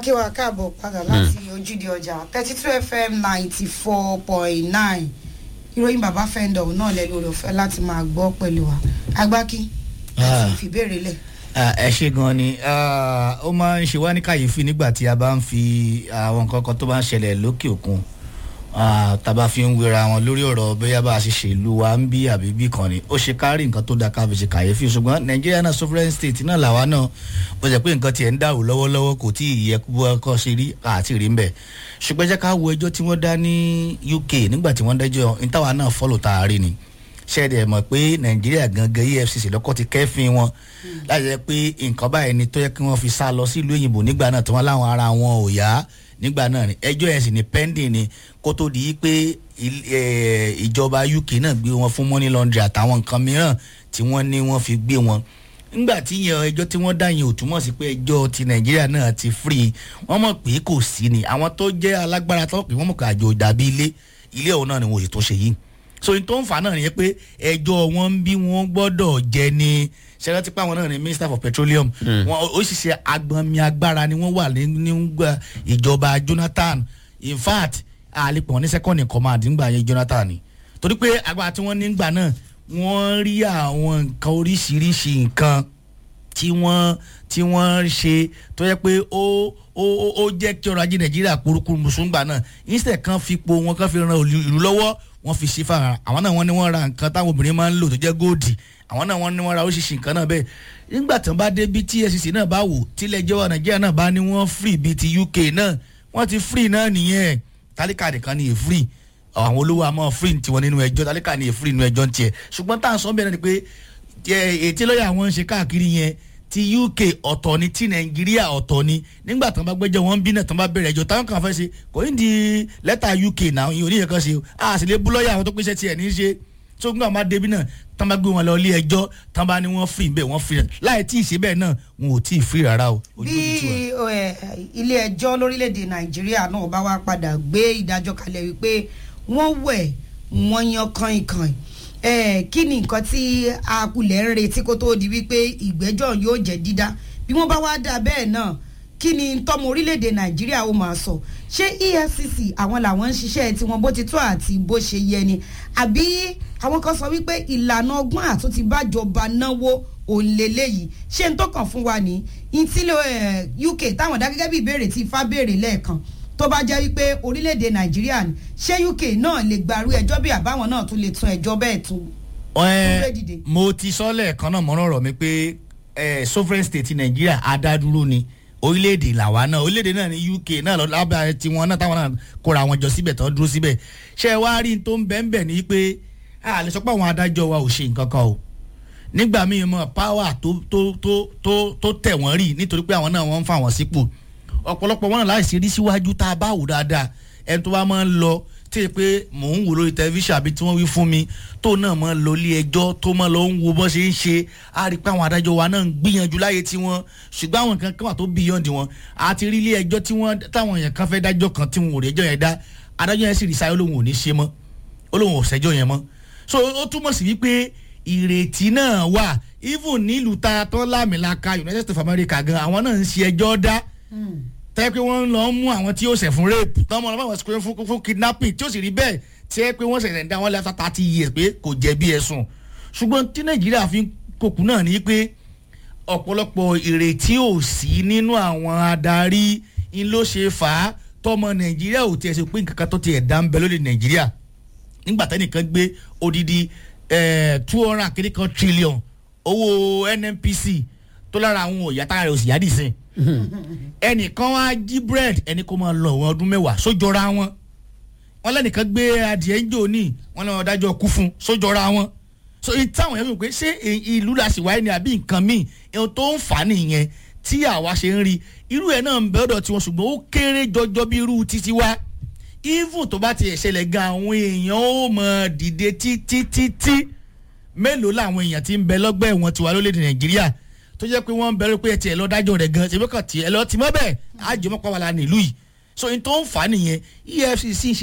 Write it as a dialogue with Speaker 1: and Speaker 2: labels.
Speaker 1: akíwá káàbọ̀ padà láti ojúde ọjà 32 FM 94.9 ìròyìn bàbá fẹ́ndọ̀ náà lẹ́nu olùfẹ́ láti máa gbọ́ pẹ̀lú wa agbákí láti fìbéèrè lẹ̀.
Speaker 2: ẹ ṣe gan ni ó máa ń ṣe wá ní kàyéfì nígbà tí a bá ń fi àwọn nǹkan kan tó bá ń ṣẹlẹ̀ lókè òkun tàbá fi ń wéra wọn lórí ọ̀rọ̀ bóyá bá a ṣe ṣèlú wa ń bí àbí bí kan ni ó ṣe kárí nǹkan tó dáa ká fi ṣe kàyéfì ṣùgbọ́n nàìjíríà náà sovereign state náà làwa náà bó ṣe pé nǹkan tiẹ̀ ń dàrú lọ́wọ́lọ́wọ́ kò tí ì yẹ kó ṣe rí àti rí ń bẹ̀ ṣùgbọ́n jẹ́ ká wo ẹjọ́ tí wọ́n dá ní UK nígbà tí wọ́n dájọ́ ìtawà náà fọ́lò tá a rí ni ṣẹ́ẹ̀dẹ̀ mọ̀ pé nàìjíríà gangan EFCC lọ́kọ́ ti kẹ́fìn wọn láti jẹ́ pé nǹkan báyìí ni tó yẹ kí wọ́n fi sá lọ sílùú òyìnbó nígbà náà tí wọ́n láwọn ara wọn ò yá nígbà náà ni ẹjọ́ yẹn sì ní pending ni kó tó di pé ìjọba UK náà gbé wọn fún money laundry àtàwọn nǹkan mìíràn tí wọ́n ní wọ́n fi gbé wọn nígbà tí yẹn ẹjọ́ tí wọ́n dá yẹn ò túmọ̀ sí pé ẹjọ́ ti nàìjíríà náà ti free wọ́n mọ̀ pé kò sí ni àwọn tó jẹ́ alágbára tó pè wọ́n mọ̀ ká àjò dàbí ilé ọ̀hún náà ni wọ́n sì tó ṣe yìí so n tó ń fà náà nìyẹn pé ẹjọ́ wọn ń bí wọ́n gbọ́dọ̀ jẹ ní ṣẹlẹ̀ tí pé àwọn náà ni minister for petroleum wọn ó sì ṣe agbọnmi agbára ni wọ́n wà nígbà ìjọba Jonathan in fact àlepọ̀ ní second in command nígbà yẹn Jonathan ni torí pé agbára tí wọ́n nígbà náà wọ́n rí àwọn nǹkan oríṣiríṣi nǹkan tí wọ́n ṣe tó yẹ pé ó jẹ́ kí ọrọ̀ ajé Nàìjíríà kúrúkúrú mùsùlùmí náà instead kan fipò wọn kan fi ran ìlú lọ́wọ́ wọ́n fi ṣe fara àwọn náà wọ́n ní wọ́n ra nǹkan táwọn obìnrin máa ń lò tó jẹ́ góòdì àwọn náà wọ́n ní wọ́n ra oríṣiríṣi nǹkan náà bẹ́ẹ̀ nígbà tí wọ́n bá dé bí tí EFCC náà bá wò tílẹ̀ jẹ́wọ́ Nàìjíríà náà bá ní wọ́n free bíi ti UK náà wọ́n ti free náà nìyẹn tálíkà nìkan ni free àwọn olówó àmọ́ free tiwọn nínú ẹjọ́ tálíkà ni free nínú ẹjọ́ tiẹ̀ ṣùgbọ́n tá à ń sọ bẹ́ẹ̀ ni pé ètí lọ́yà wọn ń ṣe káàkiri yẹn ti UK ọ̀tọ̀ ni ti Nàìjíríà ọ̀tọ̀ ni nígbà tí wọ́n bá gbẹ́jọ́ wọn bí náà tí wọ́n bá bẹ̀rẹ̀ ẹjọ́ táwọn kan fẹ́ ṣe kò ní di lẹ́tà UK náà ìyẹn oníyẹn kan ṣe a sì lè bú lọ́yà àwọn tó pèsè tiẹ̀ ní í ṣe tó gbọ́n àwọn adébí náà tí wọ́n bá gbé wọn lọ ilé ẹjọ́ tí wọ́n bá ní wọ́n free bẹ́ẹ̀ wọ́n free láì tí ì ṣe bẹ́ẹ̀ náà wọn ò tí ì free rárá o.
Speaker 1: bí ilé ẹjọ́ lórílẹ̀‐èdè Nàìjíríà náà bá wá padà gbé ìdájọ́ kalẹ̀ wípé wọ́n wẹ̀ wọ́n yan kàn-ìkàn kí ni nǹkan tí akulẹ̀ ń retí kó tó di wípé ìgbẹ́jọ́ yóò jẹ́ dídá bí wọ́n bá wá dá bẹ́ẹ̀ náà kí ni tọ́mọ orílẹ̀-èdè Nàìjíríà ó máa sọ ṣé EFCC àwọn làwọn ń ṣiṣẹ́ tiwọn bó ti tó àti bó ṣe yẹ ni àbí àwọn kan sọ wípé ìlànà ọgbọ́n àtúntì bájọba náwó òǹlẹ̀lẹ̀ yìí ṣé n tó kàn fún wa ní ìtìlẹ̀ UK táwọn dá gẹ́gẹ́ bí ìbéèrè tí ifá béèrè lẹ́ẹ̀kan tó bá jẹ́ wípé orílẹ̀-èdè Nàìjíríà ni ṣé UK náà lè gbarú ẹjọ́ bí àbáwọn náà tún lè tún ẹjọ́ bẹ́ẹ̀ tún dìde.
Speaker 2: mo ti sọ lẹ́ẹ̀kan náà mọ́rán ọ̀rọ̀ mi pé sovereign state Nàìjíríà adádúró ni orílẹ̀-èdè làwa náà orílẹ̀-èdè náà ní UK náà lọ lábẹ́ tiwọn náà táwọn náà kóra wọn jọ síbẹ̀ tán dúró síbẹ̀ ṣé ẹ wá rí tó ń bẹ́ẹ̀ ní pé a lè sọ pé àwọn adájọ́ wa ò ṣe nǹkan kan o nígbà míì mọ power tó tẹ̀ wọ́n rí nítorí pé àwọn náà wọ́n ń fà wọ́n sípò ọ̀pọ̀lọpọ̀ wọn náà láìsí rí síwájú tá a bá wò dáadáa ẹni tó bá máa ń lọ tí ì pé mò ń wò lórí tẹlifíṣàn àbí tí wọ́n wí fún mi tó náà máa ń lọ ilé ẹjọ́ tó máa lọ ń wo bó ṣe ń ṣe á rí i pé àwọn adájọ́ wa náà ń gbìyànjú láyé tiwọn ṣùgbọ́n àwọn nǹkan kan wà tó beyond wọn àti rí ilé ẹjọ́ tí wọ́n táwọn èèyàn kan fẹ́ dájọ́ kan tí wọn ò rí ẹjọ́ yẹn dá adájọ́ yẹn sì rí sáyé olóhùn ò ní ṣe mọ́ olóhùn ò ṣẹjọ́ yẹn mọ́ so ó túmọ̀ sí wípé ìrètí náà wà even nílùú ta tó lámìlaka United States of America gan àwọn náà ń ṣe ẹjọ́ dá tẹ́ pé wọ́n lọ mú àwọn tí yóò ṣẹ̀ fún rape tọ́mọ ọlọ́mọ àwọn ṣe fún kidnapping tí ó sì rí bẹ́ẹ̀ tí ẹ pé wọ́n ṣẹ̀ṣẹ̀ ń dá wọn lẹ́fà 30 years pé kò jẹ̀bi ẹ̀sùn ṣùgbọ́n tí Nàìjíríà fi kókù náà ní pé ọ̀pọ̀lọpọ̀ ìrètí ò sí nínú àwọn adarí ń ló ṣe fà á tọmọ Nàìjíríà ò tiẹ̀ ṣe pé nǹkan kan tó tiẹ̀ dá ń bẹ lórí Nàìjíríà nígbà tẹ́nìkan gbé odidi 200 trillion owó NNPC tó lára àwọn òyà tára rẹ̀ ò sì yá dì sí ẹnìkan wá jí bread ẹni kó máa lọ wọn ọdún mẹ́wàá sójọra wọn lẹ́nìkan gbé adìẹ ń jò ní wọn lọ́wọ́ dájọ́ kú fún sójọra wọn so ìtàwọn yẹn fi pé ṣé ìlú la sì wáyé ni àbí nǹkan míì ohun tó ń fà á nìyẹn tí àwa ṣe ń rí irú ẹ̀ náà ń bẹ ọ̀dọ̀ tiwọn ṣùgbọ́n ó kéré jọjọ bí irú títí wá even tó bá ti ṣẹlẹ̀ gan àwọn èèyàn ó mọ̀ dìde títí mélòó làwọn èèyàn ti ń bẹ lọ́gbà ẹ̀wọ̀n tiwa lórílẹ̀‐èdè Nàìjíríà tó jẹ́ pé wọ́n ń bẹ̀rù pé ẹ̀ tiẹ̀ lọ dájọ́ rẹ̀ gan ṣe bẹ́ẹ̀ kàn tiẹ̀ lọ tì mọ́ bẹ́ẹ̀ àjọmọ́pá wà lá nílùú yìí so n tó ń fà á nìyẹn EFCC